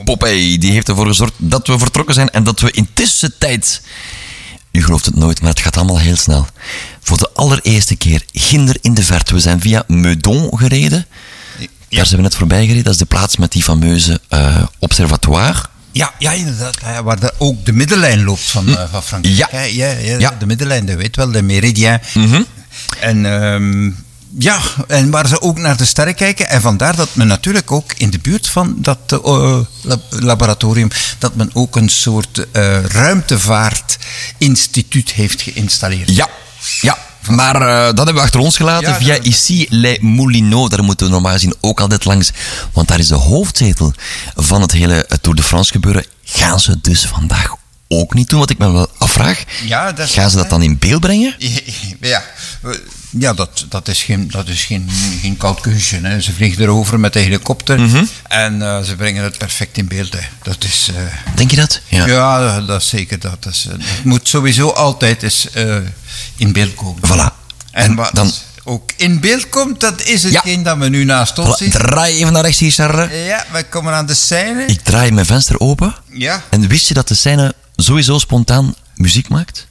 Popeye, die heeft ervoor gezorgd dat we vertrokken zijn en dat we intussen tijd... U gelooft het nooit, maar het gaat allemaal heel snel. Voor de allereerste keer, ginder in de verte. We zijn via Meudon gereden. Ja. Daar zijn we net voorbij gereden. Dat is de plaats met die fameuze observatoire. Ja, inderdaad. Waar ook de middellijn loopt van Frankrijk. Ja. De middellijn, dat weet wel, de Méridien. Mm-hmm. En waar ze ook naar de sterren kijken. En vandaar dat men natuurlijk ook in de buurt van dat laboratorium, dat men ook een soort ruimtevaartinstituut heeft geïnstalleerd. Ja. Maar dat hebben we achter ons gelaten via Issy-les-Moulineaux. Daar moeten we normaal gezien ook altijd langs. Want daar is de hoofdzetel van het hele Tour de France gebeuren. Gaan ze dus vandaag ook niet doen? Wat ik me wel afvraag. Gaan ze dat dan in beeld brengen? Ja, dat is geen koud keusje. Hè. Ze vliegen erover met de helikopter en ze brengen het perfect in beeld. Hè. Dat is... Denk je dat? Ja, dat is zeker. Het moet sowieso altijd eens in beeld komen. Voilà. En wat dan ook in beeld komt, dat is hetgeen dat we nu naast ons zien. Draai even naar rechts hier, Charles. Ja, wij komen aan de Seine. Ik draai mijn venster open. Ja. En wist je dat de Seine sowieso spontaan muziek maakt?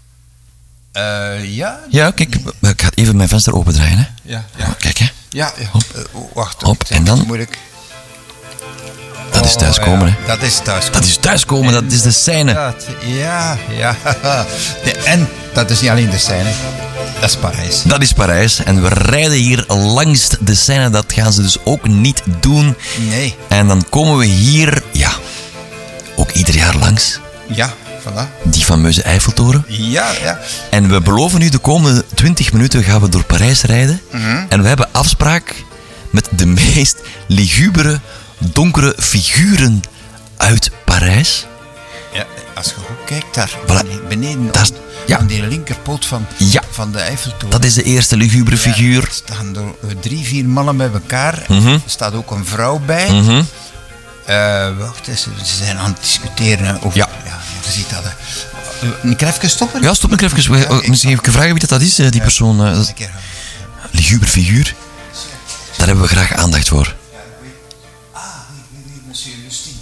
Ja, kijk, ik ga even mijn venster opendraaien. Hè. Ja. Kijk, hè. Ja. Wacht. Hop, en dan? Moeilijk. Dat is thuiskomen, hè. Dat is thuiskomen. Dat is thuiskomen, dat is de Seine. Ja. En dat is niet alleen de Seine. Dat is Parijs. Dat is Parijs. En we rijden hier langs de Seine. Dat gaan ze dus ook niet doen. Nee. En dan komen we hier, ook ieder jaar langs. Ja. Voilà. Die fameuze Eiffeltoren. Ja. En we beloven nu de komende 20 minuten gaan we door Parijs rijden. Mm-hmm. En we hebben afspraak met de meest ligubere, donkere figuren uit Parijs. Ja, als je goed kijkt daar, beneden aan die linkerpoot van de Eiffeltoren. Dat is de eerste lugubere figuur. Er staan er 3-4 mannen bij elkaar. Mm-hmm. Er staat ook een vrouw bij. Mm-hmm. Wacht eens, ze zijn aan het discussiëren over... Ja, je ziet dat. Een even stoppen? Ja, stop een even. Misschien even vragen wie dat is, die persoon. Liguber figuur. Daar hebben we graag aandacht voor. Monsieur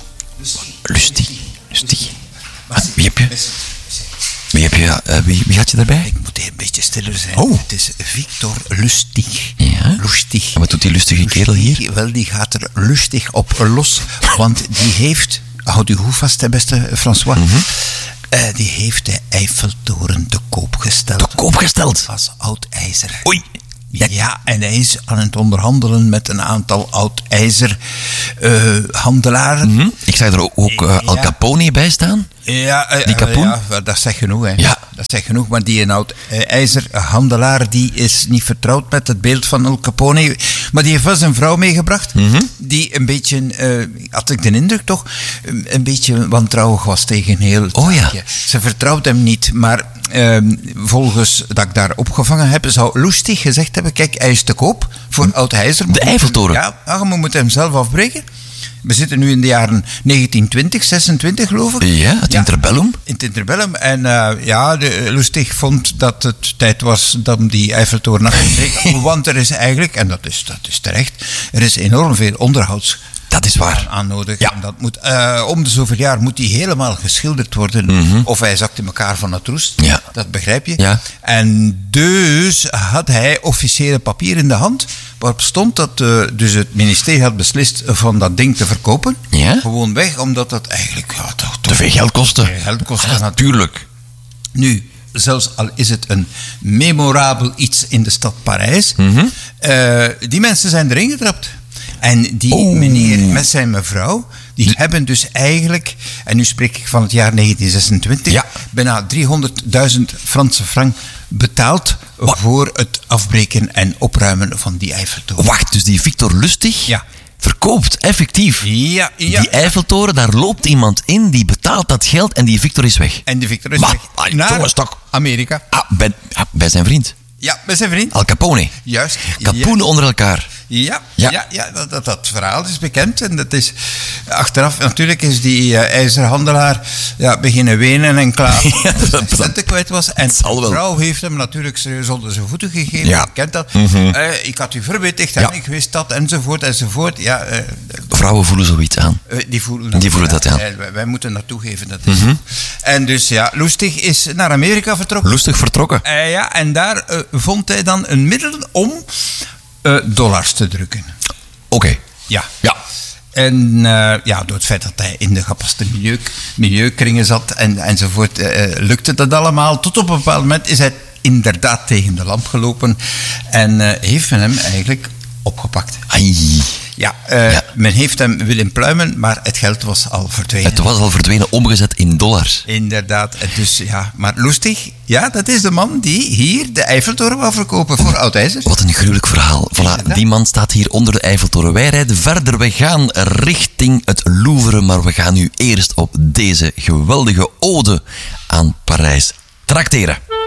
Lustig. Wie heb je? Wie had je daarbij? Ik moet een beetje stiller zijn. Oh. Het is Victor Lustig. Ja? Lustig. En wat doet die lustige kerel hier? Wel, die gaat er lustig op los. Want die heeft... Houd u goed vast, hè, beste François. Mm-hmm. Die heeft de Eiffeltoren te koop gesteld. Te koop gesteld? Als oud ijzer. Oei. Ja, en hij is aan het onderhandelen met een aantal oud-ijzerhandelaren. Mm-hmm. Ik zag er ook Al Capone bij staan. Die Capone. Dat zegt genoeg. Hè. Ja. Dat zegt genoeg, maar die een oud-ijzerhandelaar die is niet vertrouwd met het beeld van Al Capone. Maar die heeft wel zijn vrouw meegebracht, die een beetje, had ik de indruk toch, een beetje wantrouwig was tegen heel het zaakje. Ze vertrouwt hem niet, maar volgens dat ik daar opgevangen heb, zou Lustig gezegd hebben, kijk, hij is te koop voor oud ijzer. De Eiffeltoren? Ja, we moeten hem zelf afbreken. We zitten nu in de jaren 1920, 26 geloof ik. Ja, het Interbellum. In het Interbellum. En Lustig vond dat het tijd was dat die Eiffeltoren af te breken. Want er is eigenlijk, en dat is terecht, er is enorm veel onderhouds. Dat is waar. Aan nodig. Ja. En dat moet, om de zoveel jaar moet die helemaal geschilderd worden. Of hij zakt in elkaar van het roest. Ja. Dat begrijp je. Ja. En dus had hij officiële papier in de hand. Waarop stond dat dus het ministerie had beslist van dat ding te verkopen. Ja? Gewoon weg, omdat dat eigenlijk toch te veel geld kostte. Natuurlijk. Nu, zelfs al is het een memorabel iets in de stad Parijs. Die mensen zijn erin getrapt. En die meneer met zijn mevrouw, die hebben dus eigenlijk, en nu spreek ik van het jaar 1926, bijna 300.000 Franse frank betaald voor het afbreken en opruimen van die Eiffeltoren. Wacht, dus die Victor Lustig verkoopt effectief die Eiffeltoren, daar loopt iemand in, die betaalt dat geld en die Victor is weg. En die Victor is weg naar Amerika. Bij zijn vriend. Ja, bij zijn vriend. Al Capone. Juist. Capone onder elkaar. Ja, dat verhaal is bekend. En dat is achteraf natuurlijk is die ijzerhandelaar beginnen wenen en klaar dat hij centen kwijt was. En de vrouw heeft hem natuurlijk serieus onder zijn voeten gegeven. Je kent dat. Ik had u verwittigd en ik wist dat, enzovoort. Ja, vrouwen voelen zoiets aan. Die voelen dat aan. Wij moeten dat toegeven. Dat is en dus Lustig is naar Amerika vertrokken. Lustig vertrokken. En daar vond hij dan een middel om dollars te drukken. Oké. Ja. En door het feit dat hij in de gepaste milieukringen zat enzovoort, lukte dat allemaal. Tot op een bepaald moment is hij inderdaad tegen de lamp gelopen en heeft men hem eigenlijk opgepakt. Ai. Men heeft hem willen pluimen, maar het geld was al verdwenen. Het was al verdwenen, omgezet in dollars. Inderdaad. Dus maar Lustig, dat is de man die hier de Eiffeltoren wou verkopen voor Oud-IJzer. Wat een gruwelijk verhaal. Voilà, die man staat hier onder de Eiffeltoren. Wij rijden verder, we gaan richting het Louvre, maar we gaan nu eerst op deze geweldige ode aan Parijs trakteren.